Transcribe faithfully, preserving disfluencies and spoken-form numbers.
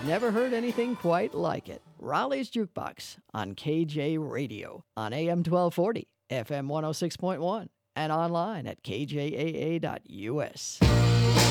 Never heard anything quite like it. Raleigh's Jukebox on K J Radio on A M twelve forty, F M one oh six point one, and online at k j a a dot u s.